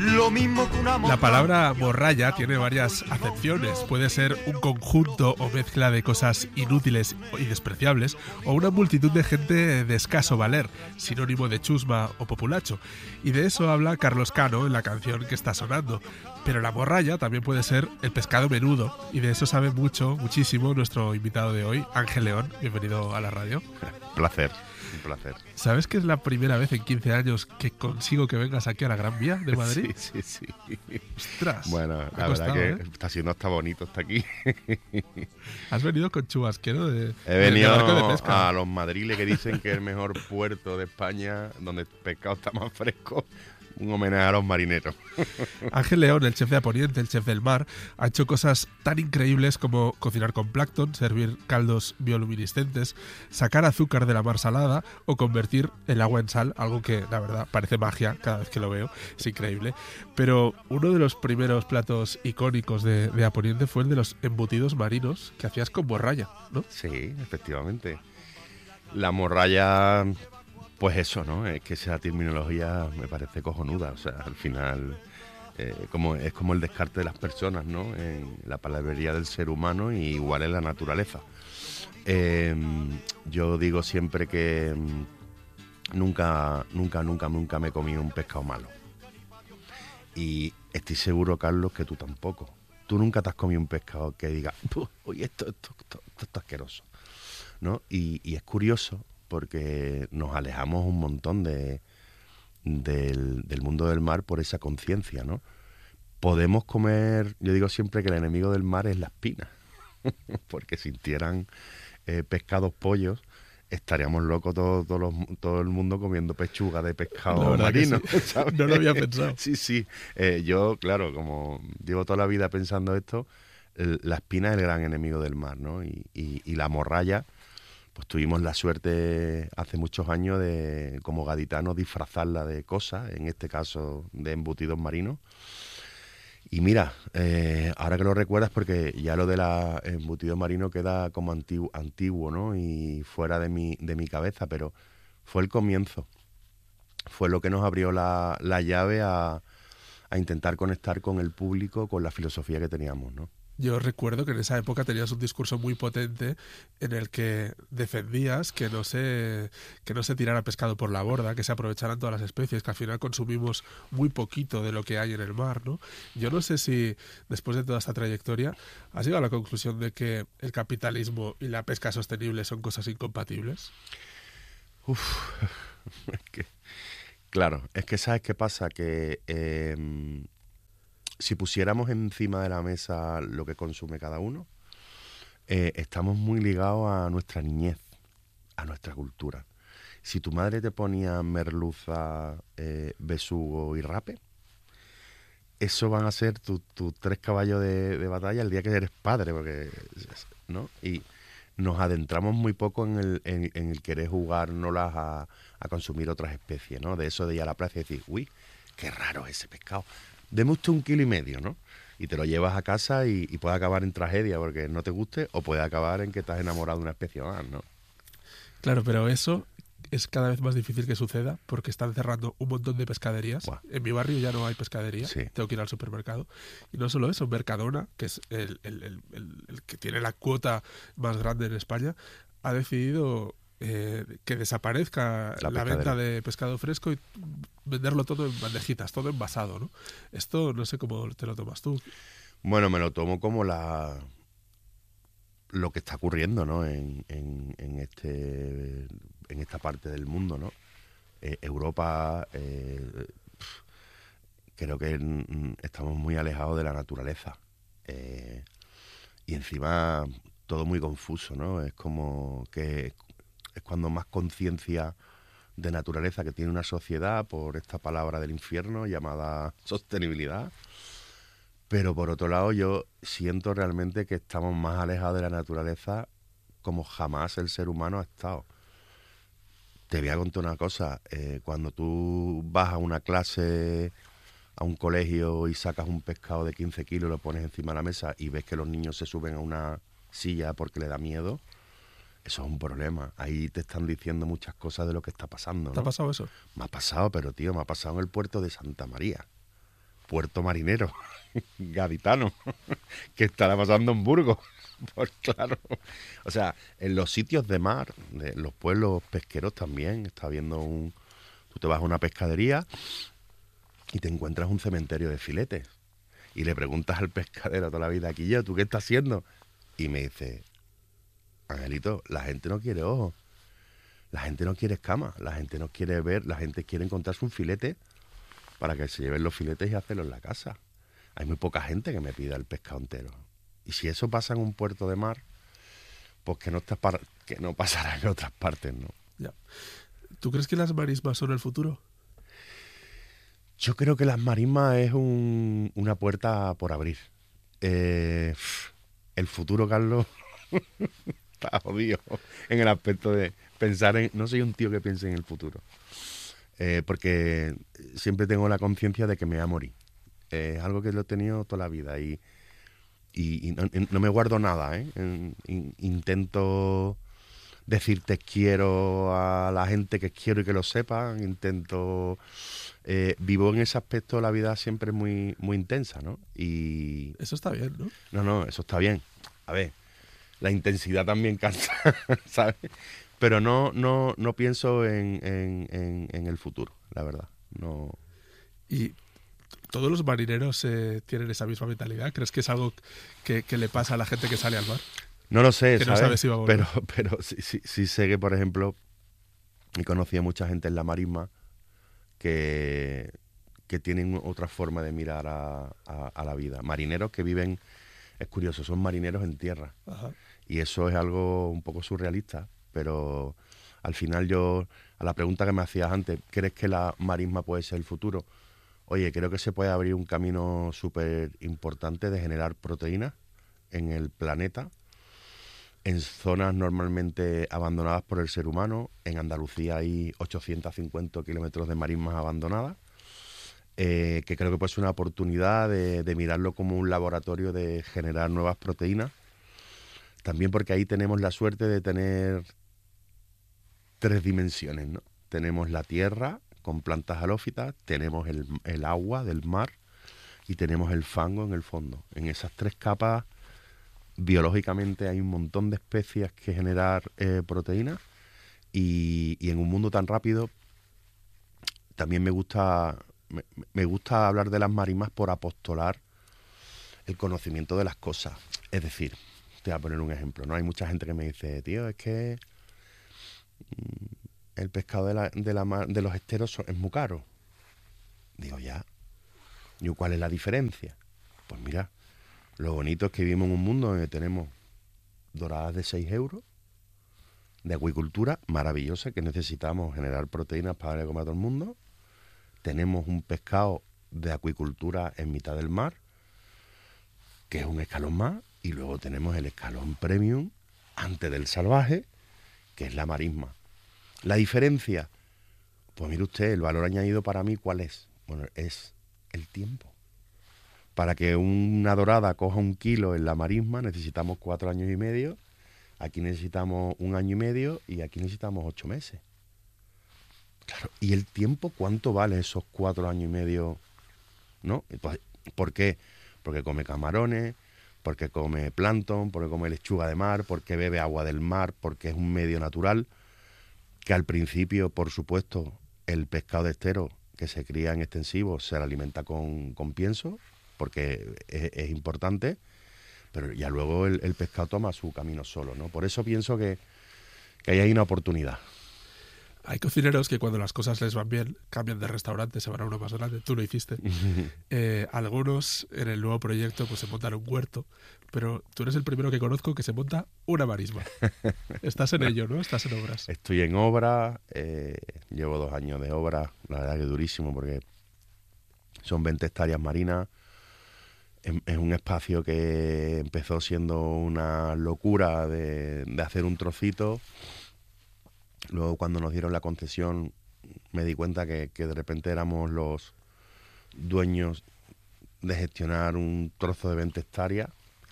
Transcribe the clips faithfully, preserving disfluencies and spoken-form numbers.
lo mismo que una La palabra morralla tiene varias acepciones. Puede ser un conjunto o mezcla de cosas inútiles y despreciables, o una multitud de gente de escaso valer, sinónimo de chusma o populacho. Y de eso habla Carlos Cano en la canción que está sonando. Pero la morralla también puede ser el pescado menudo, y de eso sabe mucho, muchísimo nuestro invitado de hoy, Ángel León. Bienvenido a la radio. Placer. Un placer. ¿Sabes que es la primera vez en quince años que consigo que vengas aquí a la Gran Vía de Madrid? Sí, sí, sí. Ostras. Bueno, la costado, verdad que ¿eh? está siendo hasta bonito hasta aquí. Has venido con chubasquero de, He venido de barco de pesca. a los madriles que dicen que es el mejor puerto de España, donde el pescado está más fresco. Un homenaje a los marineros. Ángel León, el chef de Aponiente, el chef del mar, ha hecho cosas tan increíbles como cocinar con plancton, servir caldos bioluminiscentes, sacar azúcar de la mar salada o convertir el agua en sal, algo que la verdad parece magia cada vez que lo veo, es increíble. Pero uno de los primeros platos icónicos de, de Aponiente fue el de los embutidos marinos que hacías con morralla, ¿no? Sí, efectivamente. La morralla... Pues eso, ¿no? Es que esa terminología me parece cojonuda. O sea, al final eh, como, es como el descarte de las personas, ¿no? En la palabrería del ser humano y igual en la naturaleza. Eh, yo digo siempre que nunca, nunca, nunca, nunca me he comido un pescado malo. Y estoy seguro, Carlos, que tú tampoco. Tú nunca te has comido un pescado que diga, oye, esto, esto, esto, esto está asqueroso, ¿no? Y, y es curioso, porque nos alejamos un montón de, del, del mundo del mar por esa conciencia, ¿no? Podemos comer, yo digo siempre que el enemigo del mar es la espina, porque si sintieran eh, pescados pollos, estaríamos locos todo, todo, los, todo el mundo comiendo pechuga de pescado marino. Sí. ¿Sabes? No lo había pensado. Sí, sí. Eh, yo, claro, como llevo toda la vida pensando esto, el, la espina es el gran enemigo del mar, ¿no? Y, y, y la morralla, pues tuvimos la suerte hace muchos años de, como gaditanos, disfrazarla de cosas, en este caso de embutidos marinos. Y mira, eh, ahora que lo recuerdas, porque ya lo de la embutido marino queda como antiguo, antiguo, ¿no? Y fuera de mi, de mi cabeza, pero fue el comienzo. Fue lo que nos abrió la, la llave a, a intentar conectar con el público, con la filosofía que teníamos, ¿no? Yo recuerdo que en esa época tenías un discurso muy potente en el que defendías que no se que no se tirara pescado por la borda, que se aprovecharan todas las especies, que al final consumimos muy poquito de lo que hay en el mar, ¿no? Yo no sé si después de toda esta trayectoria has llegado a la conclusión de que el capitalismo y la pesca sostenible son cosas incompatibles. Uf, es que, claro, es que ¿sabes qué pasa? Que eh, si pusiéramos encima de la mesa lo que consume cada uno, eh, estamos muy ligados a nuestra niñez, a nuestra cultura. Si tu madre te ponía merluza, eh, besugo y rape, eso van a ser tus tu tres caballos de, de batalla el día que eres padre, porque, ¿no? Y nos adentramos muy poco en el, en, en el querer jugárnoslas a, a consumir otras especies, ¿no? De eso de ir a la plaza y decir, uy, qué raro ese pescado. Deme usted un kilo y medio, ¿no? Y te lo llevas a casa y, y puede acabar en tragedia porque no te guste, o puede acabar en que estás enamorado de una especie más, ¿no? Claro, pero eso es cada vez más difícil que suceda porque están cerrando un montón de pescaderías. Buah. En mi barrio ya no hay pescadería, Sí. tengo que ir al supermercado. Y no solo eso, Mercadona, que es el, el, el, el, el que tiene la cuota más grande en España, ha decidido eh, que desaparezca la, la venta de pescado fresco y venderlo todo en bandejitas, todo envasado, ¿no? Esto no sé cómo te lo tomas tú. Bueno, me lo tomo como la lo que está ocurriendo, ¿no? En, en, en este en esta parte del mundo, ¿no? Eh, Europa, eh, creo que mm, estamos muy alejados de la naturaleza. Eh, y encima todo muy confuso, ¿no? Es como que es cuando más conciencia de naturaleza que tiene una sociedad por esta palabra del infierno llamada sostenibilidad. Pero por otro lado yo siento realmente que estamos más alejados de la naturaleza como jamás el ser humano ha estado. Te voy a contar una cosa, eh, cuando tú vas a una clase, a un colegio y sacas un pescado de quince kilos, lo pones encima de la mesa y ves que los niños se suben a una silla porque le da miedo, eso es un problema. Ahí te están diciendo muchas cosas de lo que está pasando, ¿no? ¿Te ha pasado eso? Me ha pasado, pero tío, me ha pasado en el puerto de Santa María. puerto marinero gaditano que estará pasando en Burgos. Pues claro, o sea, en los sitios de mar, de los pueblos pesqueros también, está viendo un... Tú te vas a una pescadería y te encuentras un cementerio de filetes. Y le preguntas al pescadero toda la vida, aquí yo, ¿tú qué estás haciendo? Y me dice, Angelito, la gente no quiere ojos, la gente no quiere escamas, la gente no quiere ver, la gente quiere encontrarse un filete para que se lleven los filetes y hacerlo en la casa. Hay muy poca gente que me pida el pescado entero. Y si eso pasa en un puerto de mar, pues que no, está para, que no pasará en otras partes, ¿no? Ya. ¿Tú crees que las marismas son el futuro? Yo creo que las marismas es un, una puerta por abrir. Eh, el futuro, Carlos, está jodido en el aspecto de pensar en... No soy un tío que piense en el futuro. Eh, porque siempre tengo la conciencia de que me voy a morir. Eh, es algo que lo he tenido toda la vida y... Y, y no, no me guardo nada, ¿eh? En, in, intento decirte quiero a la gente que quiero y que lo sepan. Intento... Eh, vivo en ese aspecto, la vida siempre es muy, muy intensa, ¿no? Y... Eso está bien, ¿no? No, no, eso está bien. A ver, la intensidad también cansa, ¿sabes? Pero no, no, no pienso en, en, en, en el futuro, la verdad. No... Y... ¿Todos los marineros eh, tienen esa misma mentalidad? ¿Crees que es algo que, que le pasa a la gente que sale al mar? No lo sé, que ¿sabes? No sabe si va a volver. Pero, pero sí, sí, sí sé que, por ejemplo, he conocido a mucha gente en la marisma que, que tienen otra forma de mirar a, a, a la vida. Marineros que viven, es curioso, son marineros en tierra. Ajá. Y eso es algo un poco surrealista, pero al final yo, a la pregunta que me hacías antes, ¿crees que la marisma puede ser el futuro? Oye, creo que se puede abrir un camino súper importante de generar proteínas en el planeta, en zonas normalmente abandonadas por el ser humano. En Andalucía hay ochocientos cincuenta kilómetros de marismas abandonadas, eh, que creo que puede ser una oportunidad de, de mirarlo como un laboratorio de generar nuevas proteínas. También porque ahí tenemos la suerte de tener tres dimensiones, ¿no? Tenemos la tierra con plantas halófitas, tenemos el, el agua del mar y tenemos el fango en el fondo. En esas tres capas, biológicamente hay un montón de especies que generar eh, proteínas y, y en un mundo tan rápido también me gusta, me, me gusta hablar de las marismas por apostolar el conocimiento de las cosas. Es decir, te voy a poner un ejemplo, ¿no? Hay mucha gente que me dice, tío, es que... Mmm, el pescado de, la, de, la mar, de los esteros son, es muy caro. Digo, ya. ¿Y cuál es la diferencia? Pues mira, lo bonito es que vivimos en un mundo donde tenemos doradas de seis euros, de acuicultura maravillosa, que necesitamos generar proteínas para darle de comer a todo el mundo. Tenemos un pescado de acuicultura en mitad del mar, que es un escalón más, y luego tenemos el escalón premium, antes del salvaje, que es la marisma. ¿La diferencia? Pues mire usted, el valor añadido para mí, ¿cuál es? Bueno, es el tiempo. Para que una dorada coja un kilo en la marisma necesitamos cuatro años y medio, aquí necesitamos un año y medio y aquí necesitamos ocho meses. Claro, ¿y el tiempo cuánto vale esos cuatro años y medio? ¿No? Pues, ¿por qué? Porque come camarones, porque come plancton, porque come lechuga de mar, porque bebe agua del mar, porque es un medio natural. Que al principio, por supuesto, el pescado de estero que se cría en extensivo se alimenta con, con pienso, porque es, es importante, pero ya luego el, el pescado toma su camino solo, ¿no? Por eso pienso que, que ahí hay una oportunidad. Hay cocineros que cuando las cosas les van bien cambian de restaurante, se van a uno más grande. Tú lo hiciste. eh, algunos en el nuevo proyecto pues se montan un huerto, pero tú eres el primero que conozco que se monta una marisma. Estás en ello, ¿no? Estás en obras. Estoy en obra, eh, llevo dos años de obra, la verdad que durísimo porque son veinte hectáreas marinas. Es, es un espacio que empezó siendo una locura de, de hacer un trocito. Luego cuando nos dieron la concesión me di cuenta que, que de repente éramos los dueños de gestionar un trozo de veinte hectáreas.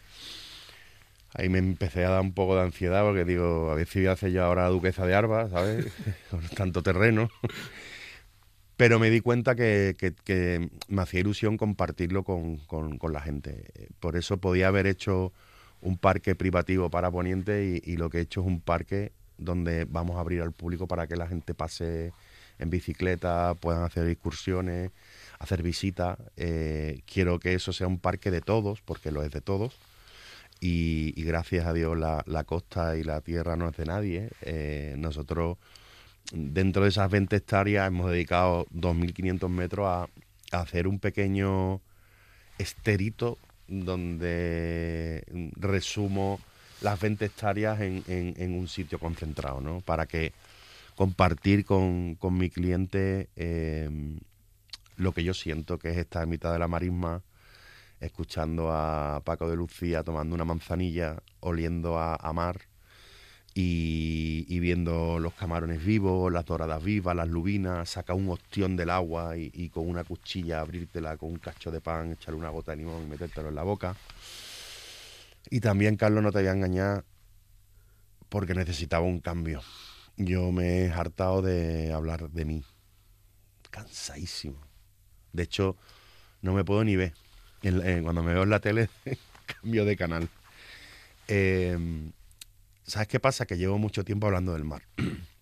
Ahí me empecé a dar un poco de ansiedad porque digo, a ver si voy a hacer yo ahora la duquesa de Alba, ¿sabes? Con tanto terreno. pero me di cuenta que, que, que me hacía ilusión compartirlo con, con, con la gente. Por eso podía haber hecho un parque privativo para Poniente y, y lo que he hecho es un parque donde vamos a abrir al público para que la gente pase en bicicleta, puedan hacer excursiones, hacer visitas. Eh, quiero que eso sea un parque de todos, porque lo es de todos. Y, y gracias a Dios la, la costa y la tierra no es de nadie. Eh, nosotros, dentro de esas veinte hectáreas, hemos dedicado dos mil quinientos metros a, a hacer un pequeño esterito donde resumo las veinte hectáreas en, en, en un sitio concentrado, ¿no? Para que compartir con, con mi cliente eh, lo que yo siento, que es esta mitad de la marisma, escuchando a Paco de Lucía tomando una manzanilla, oliendo a, a mar y, y viendo los camarones vivos, las doradas vivas, las lubinas, sacar un ostión del agua y, y con una cuchilla abrírtela con un cacho de pan, echarle una gota de limón y metértelo en la boca. Y también, Carlos, no te voy a engañar, porque necesitaba un cambio. Yo me he hartado de hablar de mí. Cansadísimo. De hecho, no me puedo ni ver. En, en, cuando me veo en la tele, cambio de canal. Eh, ¿Sabes qué pasa? Que llevo mucho tiempo hablando del mar.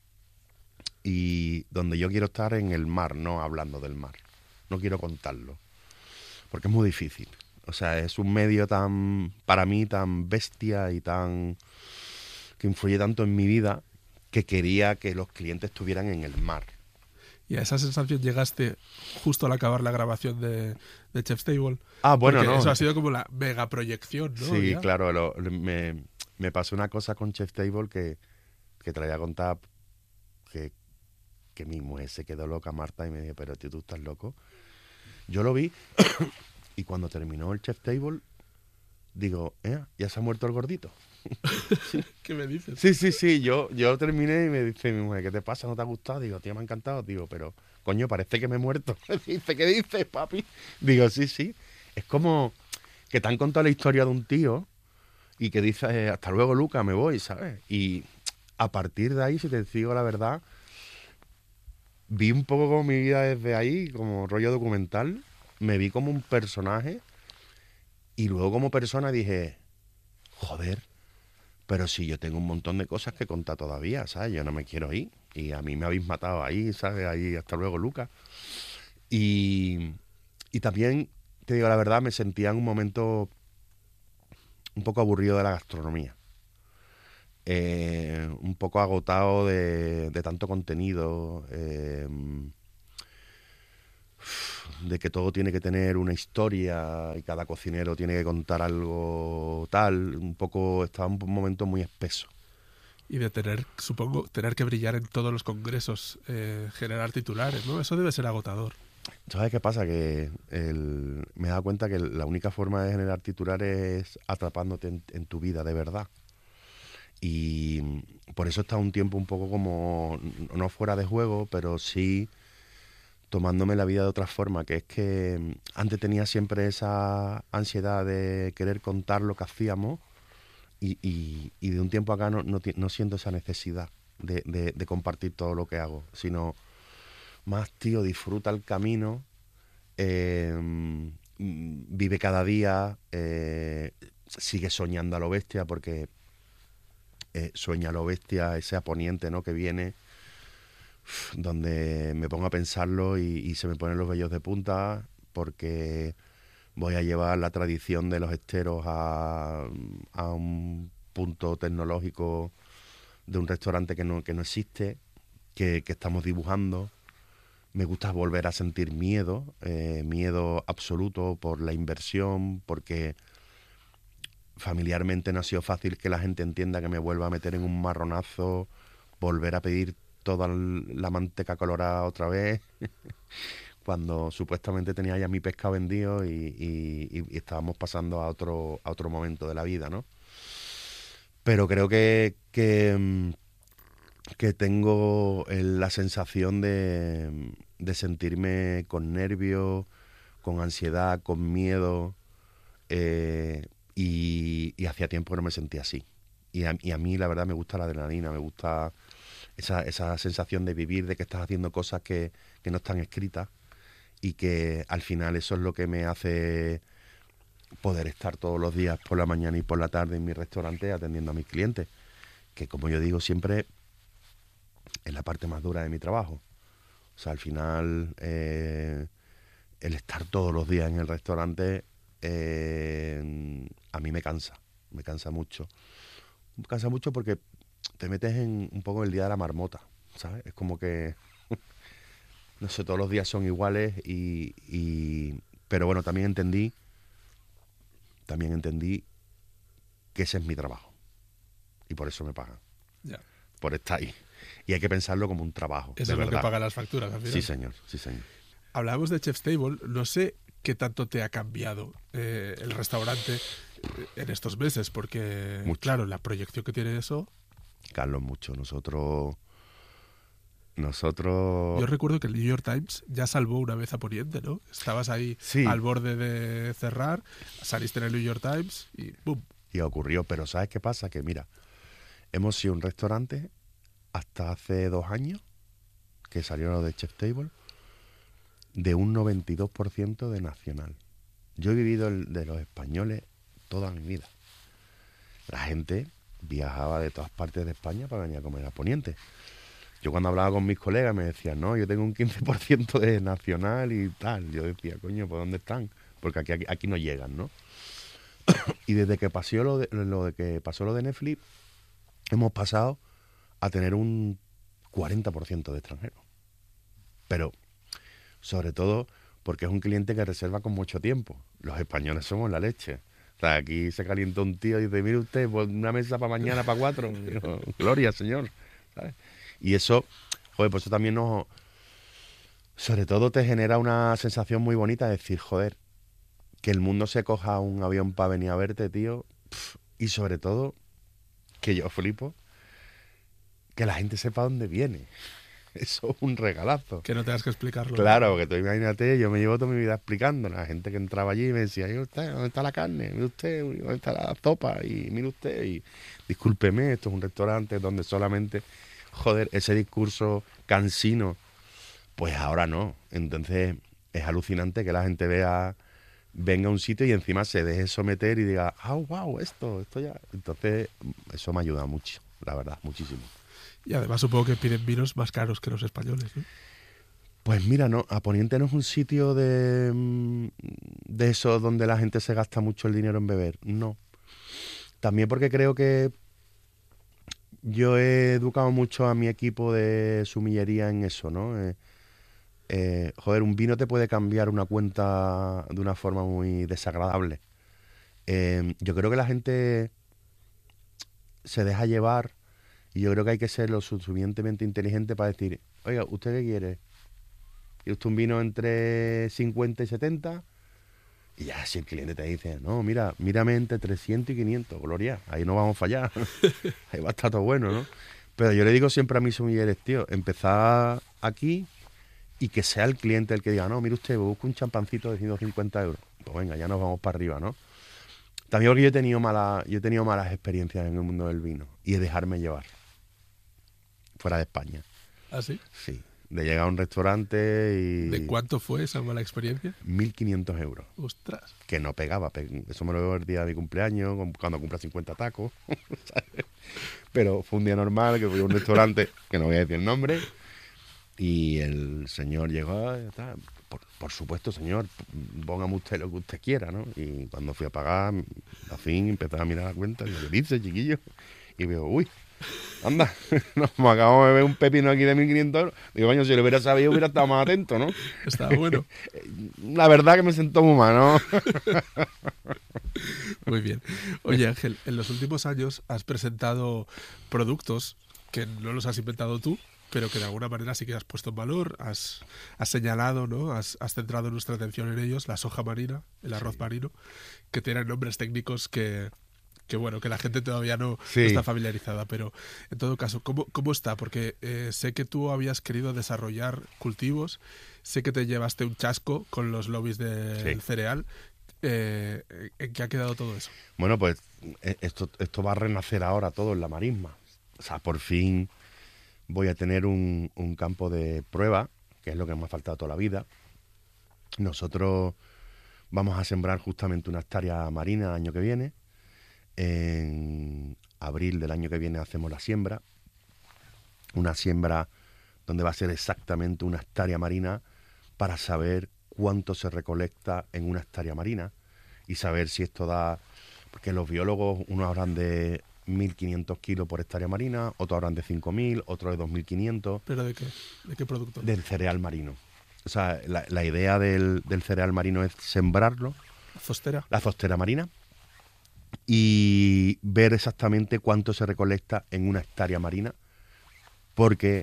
Y donde yo quiero estar en el mar, no hablando del mar. No quiero contarlo. Porque es muy difícil. O sea, es un medio tan, para mí, tan bestia y tan... que influye tanto en mi vida, que quería que los clientes estuvieran en el mar. ¿Y a esa sensación llegaste justo al acabar la grabación de, de Chef's Table? Ah, bueno, porque no. Eso ha sido como la mega proyección, ¿no? Sí, ¿Ya? claro. Lo, me, me pasó una cosa con Chef's Table que, que te la voy a contar, que, que mi mujer se quedó loca, Marta, y me dijo, pero tío, ¿tú estás loco? Yo lo vi y cuando terminó el Chef's Table, digo, ¿eh? ¿Ya se ha muerto el gordito? Sí. ¿Qué me dices? Sí, sí, sí, yo, yo terminé y me dice mi mujer, ¿qué te pasa? ¿No te ha gustado? Digo, tío, me ha encantado. Digo, pero, coño, parece que me he muerto. Me dice, ¿qué dices, papi? Digo, sí, sí. Es como que te han contado la historia de un tío y que dices, eh, hasta luego, Luca, me voy, ¿sabes? Y a partir de ahí, si te digo la verdad, vi un poco como mi vida desde ahí, como rollo documental. Me vi como un personaje y luego como persona dije, joder, pero sí, yo tengo un montón de cosas que contar todavía, ¿sabes? Yo no me quiero ir. Y a mí me habéis matado ahí, ¿sabes? Ahí, hasta luego, Lucas. Y, y también, te digo la verdad, me sentía en un momento un poco aburrido de la gastronomía. Eh, un poco agotado de, de tanto contenido. Eh, de que todo tiene que tener una historia y cada cocinero tiene que contar algo tal. Un poco, estaba en un momento muy espeso. Y de tener, supongo, tener que brillar en todos los congresos, eh, generar titulares, ¿no? Eso debe ser agotador. ¿Sabes qué pasa? Que el, me he dado cuenta que la única forma de generar titulares es atrapándote en, en tu vida de verdad. Y por eso está un tiempo un poco como, no fuera de juego, pero sí tomándome la vida de otra forma, que es que antes tenía siempre esa ansiedad de querer contar lo que hacíamos y, y, y de un tiempo acá no, no, no siento esa necesidad de, de, de compartir todo lo que hago, sino más, tío, disfruta el camino, eh, vive cada día, eh, sigue soñando a lo bestia, porque eh, sueña a lo bestia, ese a Poniente, ¿no?, que viene, donde me pongo a pensarlo y, y se me ponen los vellos de punta, porque voy a llevar la tradición de los esteros a, a un punto tecnológico de un restaurante que no, que no existe, que, que estamos dibujando. Me gusta volver a sentir miedo, eh, miedo absoluto por la inversión, porque familiarmente no ha sido fácil que la gente entienda que me vuelva a meter en un marronazo, volver a pedir toda la manteca colorada otra vez, cuando supuestamente tenía ya mi pescado vendido y, y, y estábamos pasando a otro, a otro momento de la vida, ¿no? Pero creo que, que, que tengo la sensación de, de sentirme con nervios, con ansiedad, con miedo, eh, y, y hacía tiempo que no me sentía así. Y a, y a mí, la verdad, me gusta la adrenalina, me gusta esa, esa sensación de vivir, de que estás haciendo cosas que, que no están escritas y que al final eso es lo que me hace poder estar todos los días por la mañana y por la tarde en mi restaurante atendiendo a mis clientes, que como yo digo siempre es la parte más dura de mi trabajo. O sea, al final eh, el estar todos los días en el restaurante eh, a mí me cansa, me cansa mucho. Me cansa mucho porque te metes en un poco el día de la marmota, ¿sabes? Es como que, no sé, todos los días son iguales y, y pero bueno, también entendí, también entendí que ese es mi trabajo y por eso me pagan, Ya. por estar ahí. Y hay que pensarlo como un trabajo, Eso de es lo verdad. que paga las facturas, al final. Sí, señor, sí, señor. Hablábamos de Chef's Table, no sé qué tanto te ha cambiado eh, el restaurante en estos meses, porque, Mucho. claro, la proyección que tiene eso... Carlos, mucho. Nosotros... Nosotros... Yo recuerdo que el New York Times ya salvó una vez a Poniente, ¿no? Estabas ahí Sí. al borde de cerrar, saliste en el New York Times y ¡bum! Y ocurrió, pero ¿sabes qué pasa? Que mira, hemos sido un restaurante hasta hace dos años, que salió lo de Chef's Table, de un noventa y dos por ciento de nacional. Yo he vivido el, de los españoles toda mi vida. La gente viajaba de todas partes de España para venir a comer a Poniente. Yo cuando hablaba con mis colegas me decían, no, yo tengo un quince por ciento de nacional y tal. Yo decía, coño, ¿por dónde están? Porque aquí, aquí, aquí no llegan, ¿no? Y desde que pasó lo de, lo de que pasó lo de Netflix, hemos pasado a tener un cuarenta por ciento de extranjeros. Pero, sobre todo, porque es un cliente que reserva con mucho tiempo. Los españoles somos la leche. O sea, aquí se calienta un tío y dice, mire usted, pues una mesa para mañana, para cuatro. Y yo, gloria, señor. ¿Sabes? Y eso, joder, pues eso también nos... Sobre todo te genera una sensación muy bonita de decir, joder, que el mundo se coja un avión para venir a verte, tío. Pff, y sobre todo, que yo flipo, que la gente sepa dónde viene. Eso es un regalazo. Que no tengas que explicarlo. Claro, porque tú imagínate, yo me llevo toda mi vida explicando. La gente que entraba allí me decía, mire usted, ¿dónde está la carne? Mire usted, ¿dónde está la sopa? Y mire usted, y discúlpeme, esto es un restaurante donde solamente, joder, ese discurso cansino, pues ahora no. Entonces es alucinante que la gente vea, venga a un sitio y encima se deje someter y diga, ah, oh, wow, esto, esto ya. Entonces eso me ayuda mucho, la verdad, muchísimo. Y además supongo que piden vinos más caros que los españoles, ¿no? Pues mira, no, a Poniente no es un sitio de, de eso donde la gente se gasta mucho el dinero en beber, no. También porque creo que yo he educado mucho a mi equipo de sumillería en eso, ¿no? Eh, eh, joder, un vino te puede cambiar una cuenta de una forma muy desagradable. Eh, yo creo que la gente se deja llevar y yo creo que hay que ser lo suficientemente inteligente para decir, oiga, ¿usted qué quiere? ¿Y usted un vino entre cincuenta y setenta? Y ya, si el cliente te dice, no, mira, mírame entre trescientos y quinientos, gloria, ahí no vamos a fallar. Ahí va a estar todo bueno, ¿no? Pero yo le digo siempre a mis sumilleres, tío, empezar aquí y que sea el cliente el que diga, no, mire usted, busca un champancito de ciento cincuenta euros. Pues venga, ya nos vamos para arriba, ¿no? También porque yo he tenido malas, yo he tenido malas experiencias en el mundo del vino y de dejarme llevar fuera de España. ¿Ah, sí? Sí. De llegar a un restaurante y... ¿De cuánto fue esa mala experiencia? mil quinientos euros. Ostras. Que no pegaba. Eso me lo veo el día de mi cumpleaños, cuando cumpla cincuenta tacos. Pero fue un día normal, que fui a un restaurante, que no voy a decir el nombre, y el señor llegó, tal, por, por supuesto, señor, póngame usted lo que usted quiera, ¿no? Y cuando fui a pagar, a fin, empecé a mirar la cuenta, y yo, ¿qué dice, chiquillo? Y veo, uy, anda, nos acabamos de ver un pepino aquí de mil quinientos euros. Digo, coño, si lo hubiera sabido, hubiera estado más atento, ¿no? Estaba bueno. La verdad que me sentó muy mal, ¿no? Muy bien. Oye, Ángel, en los últimos años has presentado productos que no los has inventado tú, pero que de alguna manera sí que has puesto en valor, has, has señalado, ¿no? Has, has centrado nuestra atención en ellos, la soja marina, el arroz Sí. marino, que tienen nombres técnicos que... que bueno, que la gente todavía no, Sí. no está familiarizada, pero en todo caso, ¿cómo, cómo está? Porque eh, sé que tú habías querido desarrollar cultivos, sé que te llevaste un chasco con los lobbies del Sí. cereal. Eh, ¿En qué ha quedado todo eso? Bueno, pues esto, esto va a renacer ahora todo en la marisma. O sea, por fin voy a tener un, un campo de prueba, que es lo que me ha faltado toda la vida. Nosotros vamos a sembrar justamente una hectárea marina el año que viene. En abril del año que viene hacemos la siembra. Una siembra donde va a ser exactamente una hectárea marina para saber cuánto se recolecta en una hectárea marina y saber si esto da... Porque los biólogos, unos hablan de mil quinientos kilos por hectárea marina, otros hablan de cinco mil, otros de dos mil quinientos. ¿Pero de qué? ¿De qué producto? Del cereal marino. O sea, la, la idea del, del cereal marino es sembrarlo. ¿La zostera? La zostera marina. Y ver exactamente cuánto se recolecta en una hectárea marina. Porque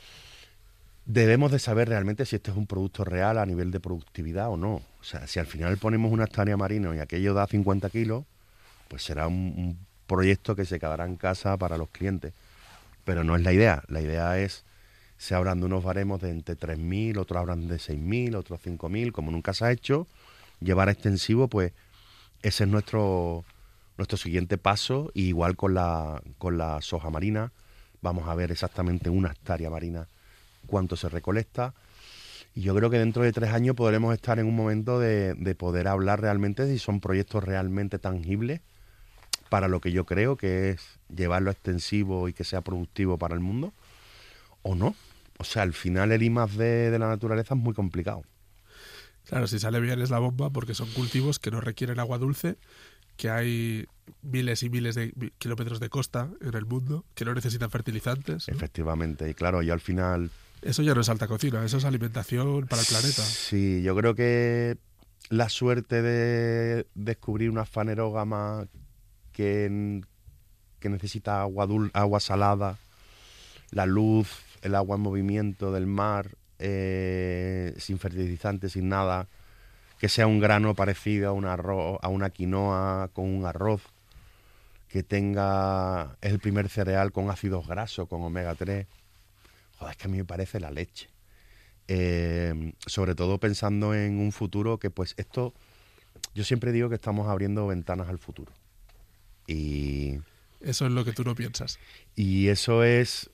debemos de saber realmente si este es un producto real a nivel de productividad o no. O sea, si al final ponemos una hectárea marina y aquello da cincuenta kilos, pues será un, un proyecto que se quedará en casa para los clientes. Pero no es la idea. La idea es, se hablan de unos baremos de entre tres mil, otros hablan de seis mil, otros cinco mil, como nunca se ha hecho, llevar a extensivo, pues ese es nuestro, nuestro siguiente paso. Y igual con la, con la soja marina, vamos a ver exactamente una hectárea marina cuánto se recolecta, y yo creo que dentro de tres años podremos estar en un momento de, de poder hablar realmente de si son proyectos realmente tangibles para lo que yo creo que es llevarlo extensivo y que sea productivo para el mundo, o no. O sea, al final el I más D de la naturaleza es muy complicado. Claro, si sale bien es la bomba, porque son cultivos que no requieren agua dulce, que hay miles y miles de kilómetros de costa en el mundo, que no necesitan fertilizantes, ¿no? Efectivamente, y claro, yo al final... Eso ya no es alta cocina, eso es alimentación para el planeta. Sí, yo creo que la suerte de descubrir una fanerógama que, que necesita agua, dul agua salada, la luz, el agua en movimiento del mar, eh, sin fertilizantes, sin nada, que sea un grano parecido a, un arroz, a una quinoa con un arroz, que tenga, es el primer cereal con ácidos grasos, con omega tres. Joder, es que a mí me parece la leche. Eh, sobre todo pensando en un futuro que, pues, esto, yo siempre digo que estamos abriendo ventanas al futuro. Y eso es lo que tú no piensas. Y eso es...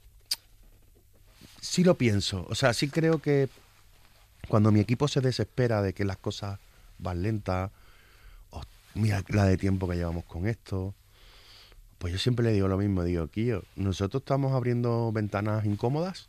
Sí lo pienso. O sea, sí creo que cuando mi equipo se desespera de que las cosas van lentas, oh, mira la de tiempo que llevamos con esto, pues yo siempre le digo lo mismo. Digo, Quillo, nosotros estamos abriendo ventanas incómodas.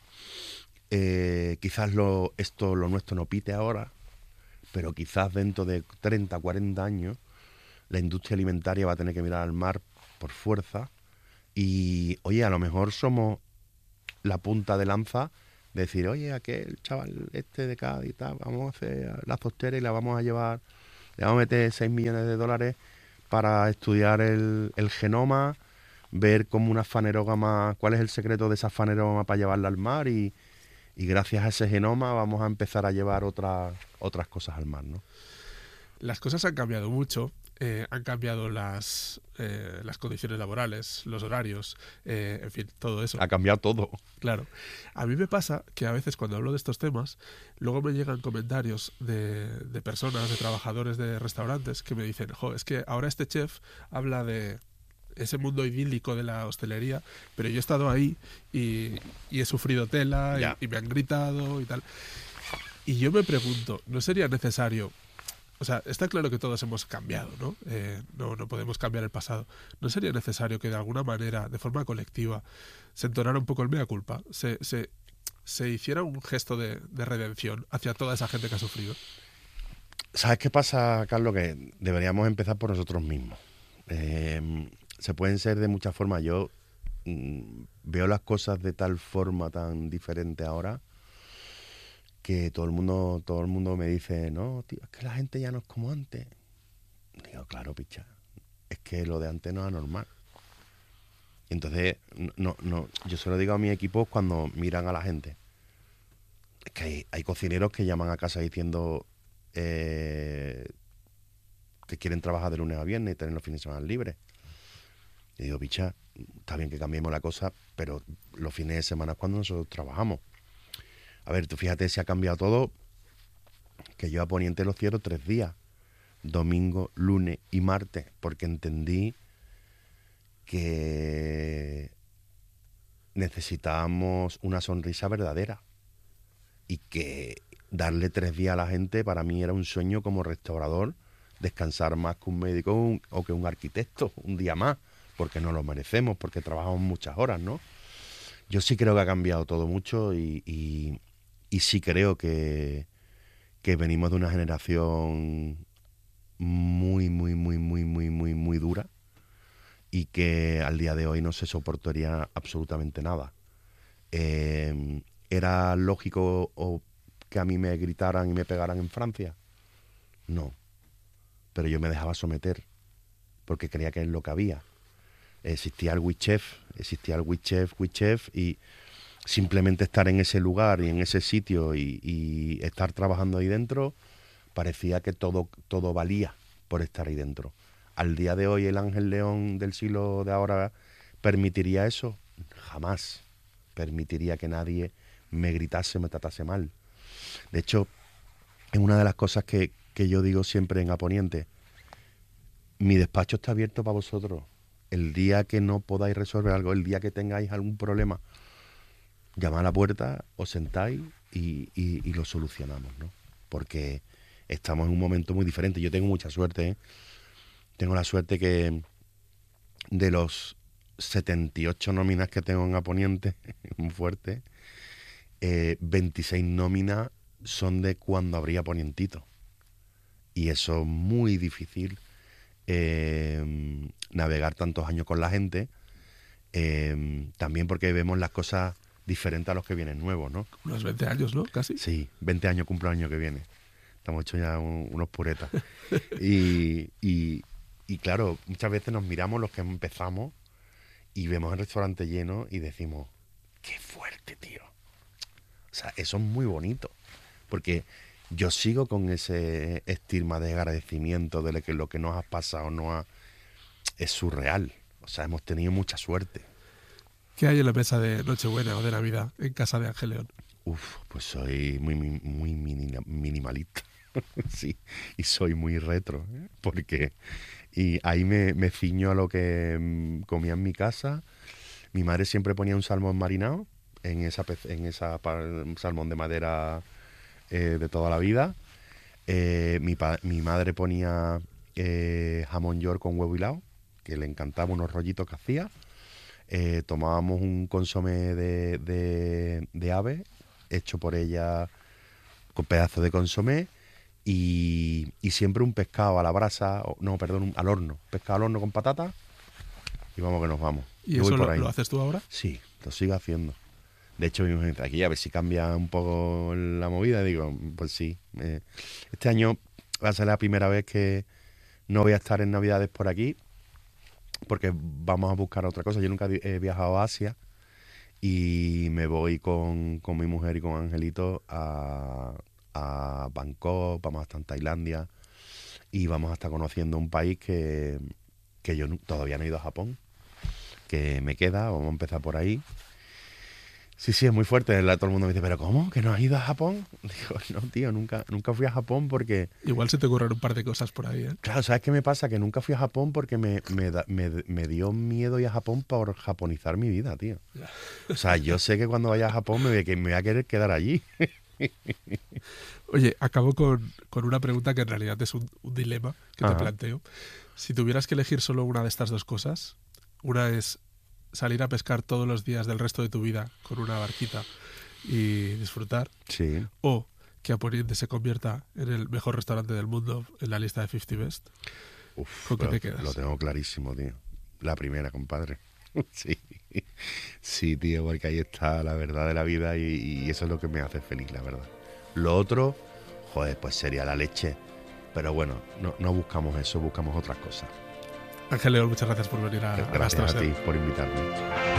Eh, quizás lo, esto, lo nuestro no pite ahora, pero quizás dentro de treinta, cuarenta años la industria alimentaria va a tener que mirar al mar por fuerza. Y, oye, a lo mejor somos la punta de lanza de decir, oye, aquel chaval este de Cádiz y tal, vamos a hacer la zostera y la vamos a llevar, le vamos a meter seis millones de dólares para estudiar el, el genoma, ver cómo una fanerógama, cuál es el secreto de esa fanerógama para llevarla al mar, y, y gracias a ese genoma vamos a empezar a llevar otras otras cosas al mar, ¿no? Las cosas han cambiado mucho. Eh, han cambiado las, eh, las condiciones laborales, los horarios, eh, en fin, todo eso. Ha cambiado todo. Claro. A mí me pasa que a veces cuando hablo de estos temas, luego me llegan comentarios de, de personas, de trabajadores de restaurantes que me dicen, jo, es que ahora este chef habla de ese mundo idílico de la hostelería, pero yo he estado ahí y, y he sufrido tela y, y me han gritado y tal. Y yo me pregunto, ¿no sería necesario... O sea, está claro que todos hemos cambiado, ¿no? Eh, no, no podemos cambiar el pasado. ¿No sería necesario que de alguna manera, de forma colectiva, se entonara un poco el mea culpa? Se, se, se hiciera un gesto de, de redención hacia toda esa gente que ha sufrido. ¿Sabes qué pasa, Carlos? Que deberíamos empezar por nosotros mismos. Eh, se pueden ser de muchas formas. Yo mmm, veo las cosas de tal forma tan diferente ahora, que todo el mundo todo el mundo me dice, no, tío, es que la gente ya no es como antes. Digo, claro, picha, es que lo de antes no es anormal. Entonces, no, no, yo se lo digo a mi equipo cuando miran a la gente. Es que hay, hay cocineros que llaman a casa diciendo eh, que quieren trabajar de lunes a viernes y tener los fines de semana libres. Y digo, picha, está bien que cambiemos la cosa, pero los fines de semana es cuando nosotros trabajamos. A ver, tú fíjate, se ha cambiado todo, que yo a Poniente lo cierro tres días, domingo, lunes y martes, porque entendí que necesitábamos una sonrisa verdadera. Y que darle tres días a la gente para mí era un sueño como restaurador, descansar más que un médico un, o que un arquitecto, un día más, porque nos lo merecemos, porque trabajamos muchas horas, ¿no? Yo sí creo que ha cambiado todo mucho y, y, y sí creo que, que venimos de una generación muy, muy, muy, muy, muy, muy, muy dura y que al día de hoy no se soportaría absolutamente nada. Eh, ¿Era lógico o que a mí me gritaran y me pegaran en Francia? No. Pero yo me dejaba someter porque creía que es lo que había. Existía el WeChef, existía el WeChef, WeChef y simplemente estar en ese lugar y en ese sitio y, y estar trabajando ahí dentro parecía que todo, todo valía por estar ahí dentro. Al día de hoy el Ángel León del siglo de ahora permitiría eso. Jamás permitiría que nadie me gritase, me tratase mal. De hecho, es una de las cosas que, que yo digo siempre en Aponiente. Mi despacho está abierto para vosotros. El día que no podáis resolver algo, el día que tengáis algún problema, llamad a la puerta, os sentáis y, y, y lo solucionamos, ¿no? Porque estamos en un momento muy diferente. Yo tengo mucha suerte, ¿eh? Tengo la suerte que de los setenta y ocho nóminas que tengo en Aponiente, muy fuerte, eh, veintiséis nóminas son de cuando habría Ponientito. Y eso es muy difícil, eh, navegar tantos años con la gente, eh, también porque vemos las cosas diferentes a los que vienen nuevos, ¿no? Unos veinte años, ¿no? Casi. Sí, veinte años cumplo el año que viene. Estamos hechos ya un, unos puretas. y, y, y claro, muchas veces nos miramos los que empezamos y vemos el restaurante lleno y decimos, qué fuerte, tío. O sea, eso es muy bonito, porque yo sigo con ese estigma de agradecimiento de que lo que nos ha pasado no ha, es surreal. O sea, hemos tenido mucha suerte. ¿Qué hay en la mesa de Nochebuena o de Navidad en casa de Ángel León? Uf, pues soy muy, muy minimalista. Sí, y soy muy retro, ¿eh? Porque y ahí me, me ciño a lo que comía en mi casa. Mi madre siempre ponía un salmón marinado en esa en esa un salmón de madera, eh, de toda la vida. Eh, mi, pa, mi madre ponía eh, jamón york con huevo hilado, que le encantaba, unos rollitos que hacía. Eh, tomábamos un consomé de, de, de ave hecho por ella con pedazos de consomé y, y siempre un pescado a la brasa, o, no, perdón, un, al horno, pescado al horno con patatas y vamos que nos vamos. ¿Y Yo eso voy por lo, ahí. lo haces tú ahora? Sí, lo sigo haciendo. De hecho, mi mujer dice, aquí a ver si cambia un poco la movida. Digo, pues sí. Eh, este año va a ser la primera vez que no voy a estar en Navidades por aquí, porque vamos a buscar otra cosa. Yo nunca he viajado a Asia y me voy con, con mi mujer y con Angelito a, a Bangkok, vamos a estar en Tailandia y vamos a estar conociendo un país que, que yo todavía no he ido a Japón, que me queda, vamos a empezar por ahí. Sí, sí, es muy fuerte. Todo el mundo me dice, ¿pero cómo? ¿Que no has ido a Japón? Digo, no, tío, nunca, nunca fui a Japón porque... Igual se te ocurren un par de cosas por ahí, ¿eh? Claro, ¿sabes qué me pasa? Que nunca fui a Japón porque me, me, da, me, me dio miedo ir a Japón por japonizar mi vida, tío. O sea, yo sé que cuando vaya a Japón me voy a, me voy a querer quedar allí. Oye, acabo con, con una pregunta que en realidad es un, un dilema que Ajá. te planteo. Si tuvieras que elegir solo una de estas dos cosas, una es salir a pescar todos los días del resto de tu vida con una barquita y disfrutar, Sí. o que Aponiente se convierta en el mejor restaurante del mundo en la lista de cincuenta Best. Uf, ¿Con qué lo, te quedas? lo tengo clarísimo, tío. La primera, compadre. Sí. Sí, tío, porque ahí está la verdad de la vida y, y eso es lo que me hace feliz, la verdad. Lo otro, joder, pues sería la leche. Pero bueno, no, no buscamos eso, buscamos otras cosas. Ángel León, muchas gracias por venir a, a Gracias Gastro a ti Ser. por invitarme.